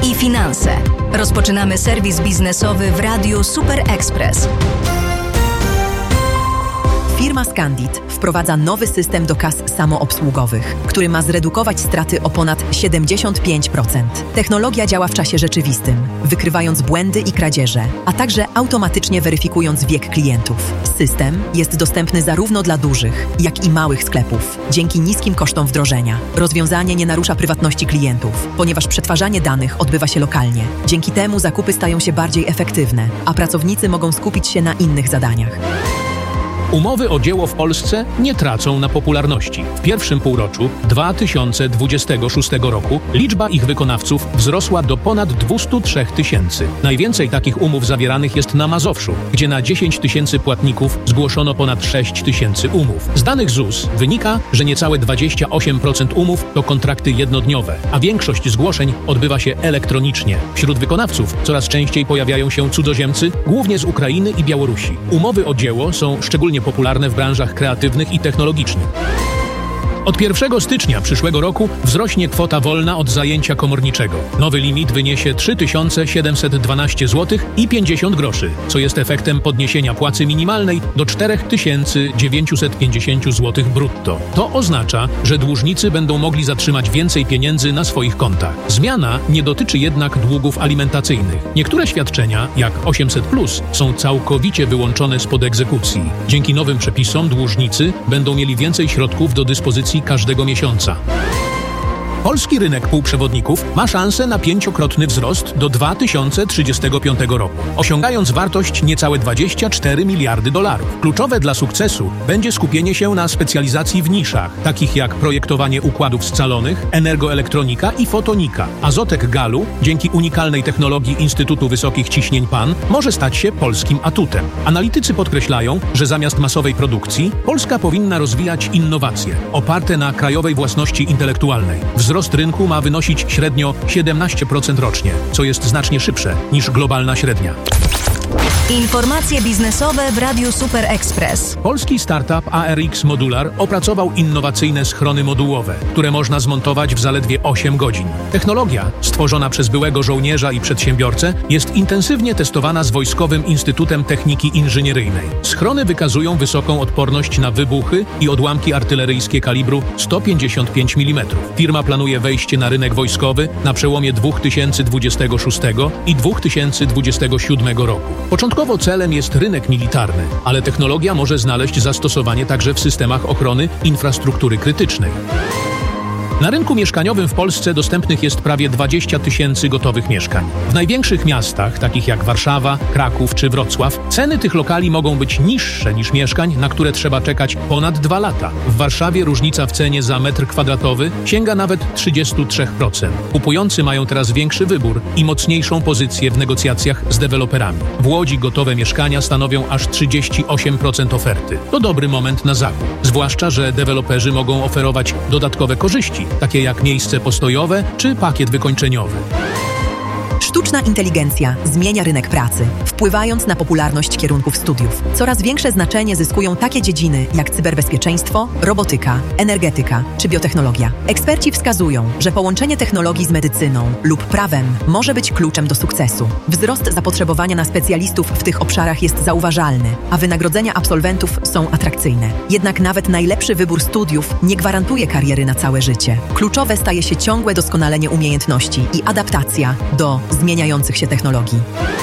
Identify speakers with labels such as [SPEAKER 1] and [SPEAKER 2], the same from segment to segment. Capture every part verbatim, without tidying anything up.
[SPEAKER 1] i finanse. Rozpoczynamy serwis biznesowy w Radiu Super Express.
[SPEAKER 2] Firma Scandit wprowadza nowy system do kas samoobsługowych, który ma zredukować straty o ponad siedemdziesiąt pięć procent. Technologia działa w czasie rzeczywistym, wykrywając błędy i kradzieże, a także automatycznie weryfikując wiek klientów. System jest dostępny zarówno dla dużych, jak i małych sklepów, dzięki niskim kosztom wdrożenia. Rozwiązanie nie narusza prywatności klientów, ponieważ przetwarzanie danych odbywa się lokalnie. Dzięki temu zakupy stają się bardziej efektywne, a pracownicy mogą skupić się na innych zadaniach.
[SPEAKER 3] Umowy o dzieło w Polsce nie tracą na popularności. W pierwszym półroczu dwa tysiące dwudziestego szóstego roku liczba ich wykonawców wzrosła do ponad dwieście trzy tysięcy. Najwięcej takich umów zawieranych jest na Mazowszu, gdzie na dziesięć tysięcy płatników zgłoszono ponad sześć tysięcy umów. Z danych Z U S wynika, że niecałe dwadzieścia osiem procent umów to kontrakty jednodniowe, a większość zgłoszeń odbywa się elektronicznie. Wśród wykonawców coraz częściej pojawiają się cudzoziemcy, głównie z Ukrainy i Białorusi. Umowy o dzieło są szczególnie popularne w branżach kreatywnych i technologicznych. Od pierwszego stycznia przyszłego roku wzrośnie kwota wolna od zajęcia komorniczego. Nowy limit wyniesie trzy tysiące siedemset dwanaście złotych i pięćdziesiąt groszy, co jest efektem podniesienia płacy minimalnej do cztery tysiące dziewięćset pięćdziesiąt złotych brutto. To oznacza, że dłużnicy będą mogli zatrzymać więcej pieniędzy na swoich kontach. Zmiana nie dotyczy jednak długów alimentacyjnych. Niektóre świadczenia, jak osiemset plus, są całkowicie wyłączone spod egzekucji. Dzięki nowym przepisom dłużnicy będą mieli więcej środków do dyspozycji każdego miesiąca. Polski rynek półprzewodników ma szansę na pięciokrotny wzrost do dwa tysiące trzydziestego piątego roku, osiągając wartość niecałe dwadzieścia cztery miliardy dolarów. Kluczowe dla sukcesu będzie skupienie się na specjalizacji w niszach, takich jak projektowanie układów scalonych, energoelektronika i fotonika. Azotek Galu, dzięki unikalnej technologii Instytutu Wysokich Ciśnień P A N, może stać się polskim atutem. Analitycy podkreślają, że zamiast masowej produkcji, Polska powinna rozwijać innowacje, oparte na krajowej własności intelektualnej. Wzrost rynku ma wynosić średnio siedemnaście procent rocznie, co jest znacznie szybsze niż globalna średnia.
[SPEAKER 1] Informacje biznesowe w Radiu Super Express.
[SPEAKER 3] Polski startup A R X Modular opracował innowacyjne schrony modułowe, które można zmontować w zaledwie osiem godzin. Technologia, stworzona przez byłego żołnierza i przedsiębiorcę, jest intensywnie testowana z Wojskowym Instytutem Techniki Inżynieryjnej. Schrony wykazują wysoką odporność na wybuchy i odłamki artyleryjskie kalibru sto pięćdziesiąt pięć milimetrów. Firma planuje wejście na rynek wojskowy na przełomie dwa tysiące dwudziestego szóstego i dwa tysiące dwudziestego siódmego roku. Początkowo celem jest rynek militarny, ale technologia może znaleźć zastosowanie także w systemach ochrony infrastruktury krytycznej. Na rynku mieszkaniowym w Polsce dostępnych jest prawie dwadzieścia tysięcy gotowych mieszkań. W największych miastach, takich jak Warszawa, Kraków czy Wrocław, ceny tych lokali mogą być niższe niż mieszkań, na które trzeba czekać ponad dwa lata. W Warszawie różnica w cenie za metr kwadratowy sięga nawet trzydzieści trzy procent. Kupujący mają teraz większy wybór i mocniejszą pozycję w negocjacjach z deweloperami. W Łodzi gotowe mieszkania stanowią aż trzydzieści osiem procent oferty. To dobry moment na zakup, zwłaszcza że deweloperzy mogą oferować dodatkowe korzyści, takie jak miejsce postojowe czy pakiet wykończeniowy.
[SPEAKER 2] Sztuczna inteligencja zmienia rynek pracy, wpływając na popularność kierunków studiów. Coraz większe znaczenie zyskują takie dziedziny jak cyberbezpieczeństwo, robotyka, energetyka czy biotechnologia. Eksperci wskazują, że połączenie technologii z medycyną lub prawem może być kluczem do sukcesu. Wzrost zapotrzebowania na specjalistów w tych obszarach jest zauważalny, a wynagrodzenia absolwentów są atrakcyjne. Jednak nawet najlepszy wybór studiów nie gwarantuje kariery na całe życie. Kluczowe staje się ciągłe doskonalenie umiejętności i adaptacja do zmieniających się technologii.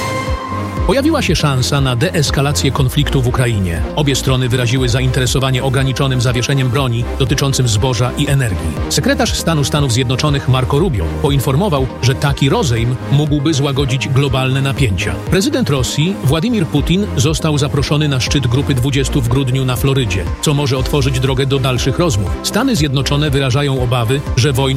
[SPEAKER 3] Pojawiła się szansa na deeskalację konfliktu w Ukrainie. Obie strony wyraziły zainteresowanie ograniczonym zawieszeniem broni dotyczącym zboża i energii. Sekretarz stanu Stanów Zjednoczonych Marco Rubio poinformował, że taki rozejm mógłby złagodzić globalne napięcia. Prezydent Rosji Władimir Putin został zaproszony na szczyt Grupy dwudziestu w grudniu na Florydzie, co może otworzyć drogę do dalszych rozmów. Stany Zjednoczone wyrażają obawy, że wojna